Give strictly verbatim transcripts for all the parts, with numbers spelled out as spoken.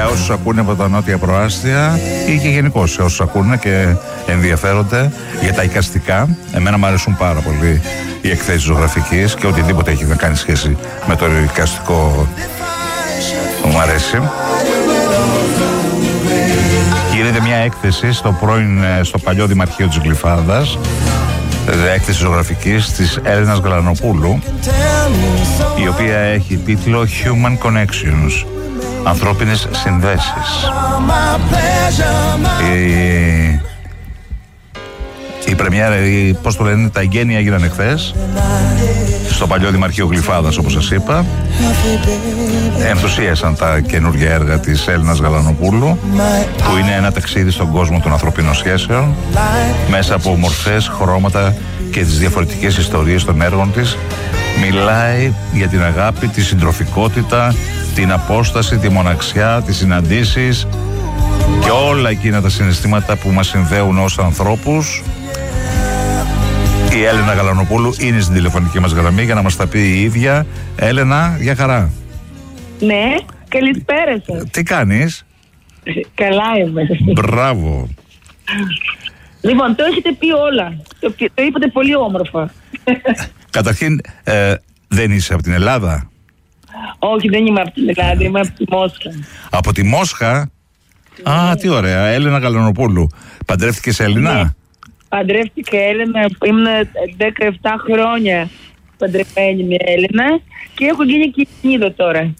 Για όσους ακούνε από τα νότια προάστια ή και γενικώς σε όσους ακούνε και ενδιαφέρονται για τα εικαστικά, εμένα μου αρέσουν πάρα πολύ οι εκθέσεις ζωγραφικής και οτιδήποτε έχει να κάνει σχέση με το εικαστικό μου αρέσει. Γίνεται μια έκθεση στο, πρώην, στο παλιό Δημαρχείο της Γλυφάδας, έκθεση ζωγραφικής της Έλενας Γαλανοπούλου, η οποία έχει τίτλο Human Connections, ανθρώπινες συνδέσεις. Η, η πρεμιέρα, η, πώς το λένε, τα εγγένεια έγιναν εχθές στο παλιό Δημαρχείο Γλυφάδας, όπως σας είπα. Ενθουσίασαν τα καινούργια έργα της Έλενας Γαλανοπούλου, που είναι ένα ταξίδι στον κόσμο των ανθρωπίνων σχέσεων μέσα από μορφές, χρώματα και τις διαφορετικές ιστορίες των έργων της. Μιλάει για την αγάπη, τη συντροφικότητα, την απόσταση, τη μοναξιά, τις συναντήσεις και όλα εκείνα τα συναισθήματα που μας συνδέουν ως ανθρώπους. Η Έλενα Γαλανοπούλου είναι στην τηλεφωνική μας γραμμή για να μας τα πει η ίδια. Έλενα, για χαρά. Ναι, καλησπέρα σας. Τι κάνεις? Καλά είμαι. Μπράβο. Λοιπόν, το έχετε πει όλα. Το, το είπατε πολύ όμορφα. Καταρχήν, ε, δεν είσαι από την Ελλάδα? Όχι, δεν είμαι από την Ελλάδα, είμαι από τη Μόσχα. Από τη Μόσχα? Ναι. Α, τι ωραία. Έλενα Γαλανοπούλου. Παντρεύτηκες Έλληνα? Ναι. Παντρεύτηκα Έλληνα, ήμουν δεκαεπτά χρόνια παντρεμένη με Έλληνα και έχω γίνει και Ελληνίδα τώρα.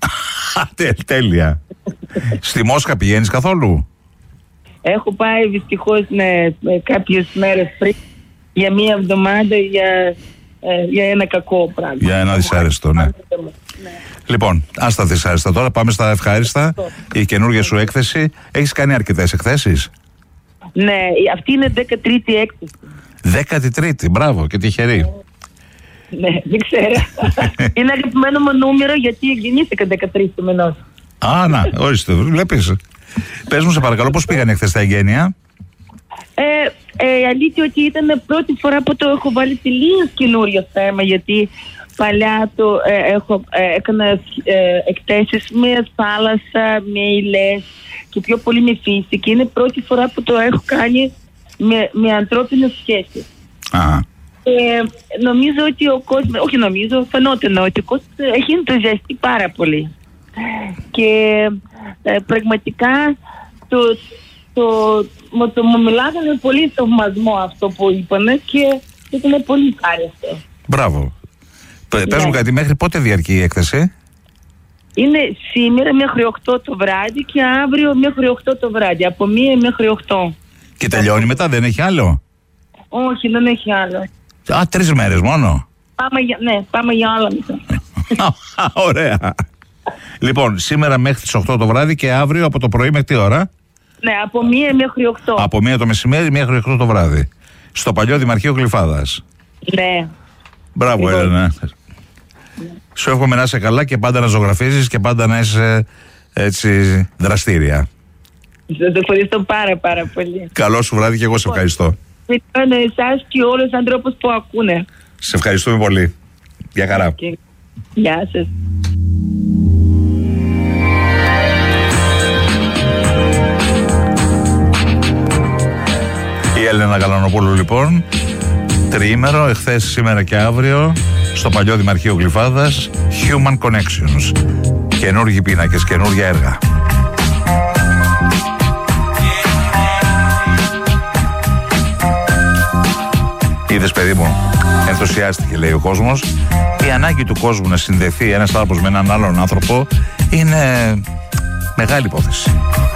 Τέλεια. Στη Μόσχα πηγαίνεις καθόλου? Έχω πάει δυστυχώς ναι, κάποιες μέρες πριν για μία εβδομάδα για, ε, για ένα κακό πράγμα. Για ένα δυσάρεστο, ναι. ναι. Λοιπόν, ας τα δυσάρεστα τώρα, πάμε στα ευχάριστα. Η καινούργια σου έκθεση. Έχεις κάνει αρκετές εκθέσεις? Ναι, αυτή είναι δέκατη τρίτη έκθεση. δέκατη τρίτη, μπράβο και τυχερή. Ναι, δεν ξέρω. Είναι αγαπημένο μου νούμερο γιατί γεννήθηκα δεκατρείς του μηνός. Α, να, ορίστε, βλέπεις. Πες μου σε παρακαλώ, πώς πήγανε χθες τα εγγένεια? Ε, ε, η αλήθεια ότι ήταν πρώτη φορά που το έχω βάλει τελείως καινούριο θέμα, γιατί παλιά το ε, έχω, ε, έκανα ε, εκτέσεις με θάλασσα, με ηλές και πιο πολύ με φύση, και είναι πρώτη φορά που το έχω κάνει με, με ανθρώπινες σχέσεις. Α. Ε, νομίζω ότι ο κόσμος, όχι νομίζω, φαινόταν ότι ο κόσμος έχει ενθουσιαστεί πάρα πολύ. Και ε, πραγματικά το, το, το, το μου μιλάγανε πολύ θαυμασμό αυτό που είπανε και ήταν πολύ ευχάριστο. Μπράβο. Ναι. Πες μου κάτι, μέχρι πότε διαρκεί η έκθεση? Είναι σήμερα μέχρι οκτώ το βράδυ και αύριο μέχρι οκτώ το βράδυ, από μία μέχρι οκτώ. Και τελειώνει μετά, δεν έχει άλλο? Όχι, δεν έχει άλλο. Α, τρεις μέρες μόνο? Πάμε για, ναι, πάμε για άλλα μετά. Ωραία. Λοιπόν, σήμερα μέχρι τις οκτώ το βράδυ και αύριο από το πρωί μέχρι τι ώρα? Ναι, από μία μέχρι οκτώ. Από μία το μεσημέρι μέχρι οκτώ το βράδυ. Στο παλιό Δημαρχείο Γλυφάδας. Ναι. Μπράβο, Έλενα. Ναι. Σου εύχομαι να είσαι καλά και πάντα να ζωγραφίζεις και πάντα να είσαι έτσι δραστήρια. Σας ευχαριστώ πάρα πάρα πολύ. Καλό σου βράδυ και εγώ σε ευχαριστώ. Ευχαριστώ εσάς και όλους τους ανθρώπους που ακούνε. Σε ευχαριστούμε πολύ. Γεια χαρά. Okay. Γεια σας. Η Έλενα Γαλανοπούλου λοιπόν, τριήμερο, εχθές, σήμερα και αύριο, στο παλιό Δημαρχείο Γλυφάδας, Human Connections. Καινούργιοι πίνακες, καινούργια έργα. Είδες παιδί μου, ενθουσιάστηκε λέει ο κόσμος. Η ανάγκη του κόσμου να συνδεθεί ένας άνθρωπος με έναν άλλον άνθρωπο είναι μεγάλη υπόθεση.